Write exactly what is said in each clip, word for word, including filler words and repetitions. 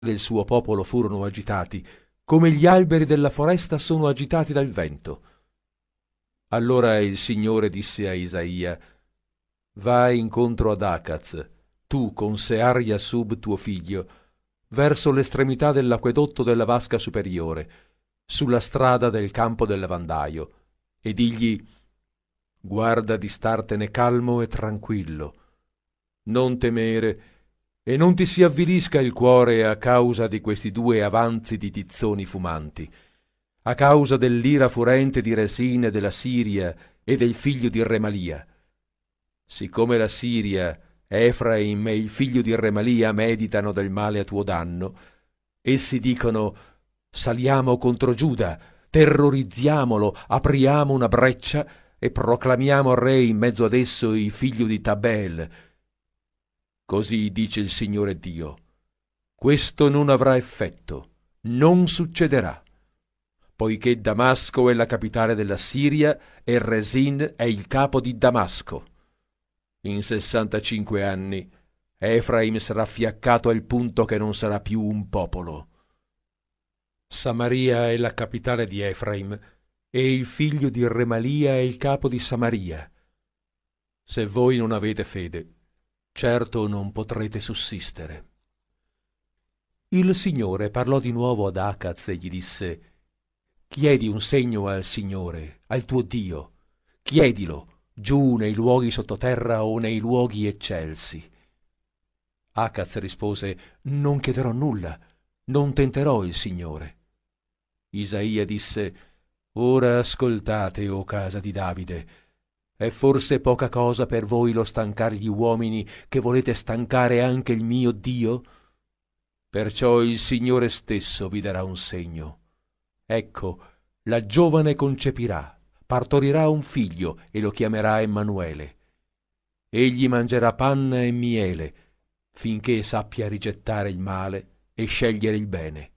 del suo popolo furono agitati, come gli alberi della foresta sono agitati dal vento. Allora il Signore disse a Isaia: vai incontro ad Acaz, tu con Sear-Yasub tuo figlio, verso l'estremità dell'acquedotto della vasca superiore, sulla strada del campo del lavandaio, e digli: guarda di startene calmo e tranquillo, non temere, e non ti si avvilisca il cuore a causa di questi due avanzi di tizzoni fumanti, a causa dell'ira furente di Resin e della Siria e del figlio di Remalia. Siccome la Siria, Efraim e il figlio di Remalia meditano del male a tuo danno, essi dicono: saliamo contro Giuda, terrorizziamolo, apriamo una breccia e proclamiamo re in mezzo ad esso il figlio di Tabel. Così dice il Signore Dio: questo non avrà effetto, non succederà, poiché Damasco è la capitale della Siria e Resin è il capo di Damasco. In sessantacinque anni Efraim sarà fiaccato al punto che non sarà più un popolo. Samaria è la capitale di Efraim e il figlio di Remalia è il capo di Samaria. Se voi non avete fede, certo non potrete sussistere. Il Signore parlò di nuovo ad Acaz e gli disse: chiedi un segno al Signore, al tuo Dio, chiedilo giù nei luoghi sottoterra o nei luoghi eccelsi. Acaz rispose: non chiederò nulla, non tenterò il Signore. Isaia disse: ora ascoltate, o casa di Davide. È forse poca cosa per voi lo stancar gli uomini, che volete stancare anche il mio Dio? Perciò il Signore stesso vi darà un segno. Ecco, la giovane concepirà, partorirà un figlio e lo chiamerà Emmanuele. Egli mangerà panna e miele, finché sappia rigettare il male e scegliere il bene.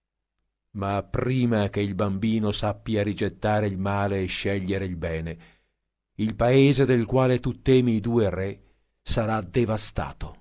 Ma prima che il bambino sappia rigettare il male e scegliere il bene, il paese del quale tu temi i due re sarà devastato.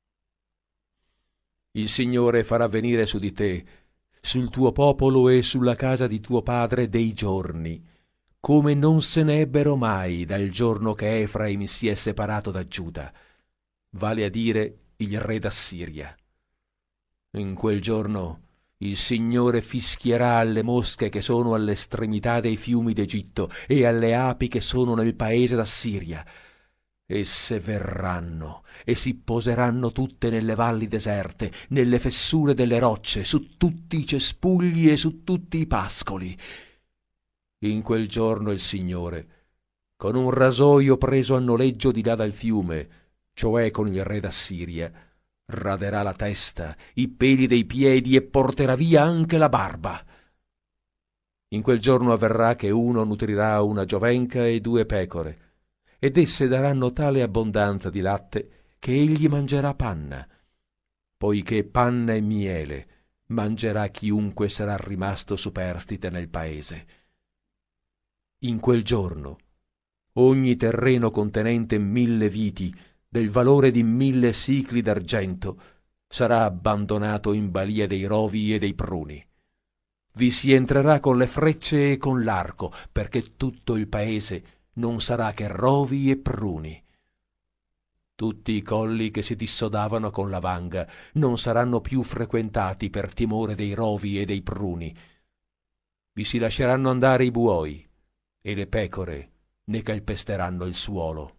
Il Signore farà venire su di te, sul tuo popolo e sulla casa di tuo padre dei giorni, come non se ne ebbero mai dal giorno che Efraim si è separato da Giuda, vale a dire il re d'Assiria. In quel giorno il Signore fischierà alle mosche che sono all'estremità dei fiumi d'Egitto e alle api che sono nel paese d'Assiria. Esse verranno e si poseranno tutte nelle valli deserte, nelle fessure delle rocce, su tutti i cespugli e su tutti i pascoli. In quel giorno il Signore, con un rasoio preso a noleggio di là dal fiume, cioè con il re d'Assiria, raderà la testa, i peli dei piedi e porterà via anche la barba. In quel giorno avverrà che uno nutrirà una giovenca e due pecore, ed esse daranno tale abbondanza di latte che egli mangerà panna, poiché panna e miele mangerà chiunque sarà rimasto superstite nel paese. In quel giorno ogni terreno contenente mille viti del valore di mille sicli d'argento sarà abbandonato in balia dei rovi e dei pruni. Vi si entrerà con le frecce e con l'arco, perché tutto il paese non sarà che rovi e pruni. Tutti i colli che si dissodavano con la vanga non saranno più frequentati per timore dei rovi e dei pruni. Vi si lasceranno andare i buoi, e le pecore ne calpesteranno il suolo.